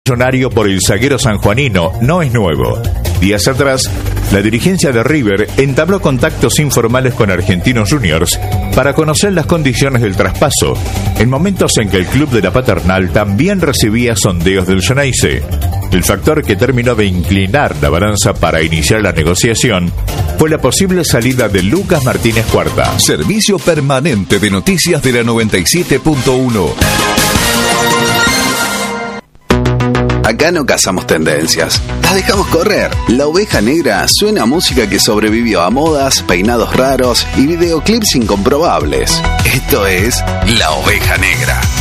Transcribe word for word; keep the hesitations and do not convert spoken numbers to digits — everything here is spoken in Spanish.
millonario por el zaguero sanjuanino no es nuevo. Días atrás, la dirigencia de River entabló contactos informales con Argentinos Juniors para conocer las condiciones del traspaso, en momentos en que el club de la Paternal también recibía sondeos del Xeneize. El factor que terminó de inclinar la balanza para iniciar la negociación fue la posible salida de Lucas Martínez Cuarta. Servicio permanente de noticias de la noventa y siete punto uno. Acá no cazamos tendencias, las dejamos correr. La Oveja Negra suena a música que sobrevivió a modas, peinados raros y videoclips incomprobables. Esto es La Oveja Negra.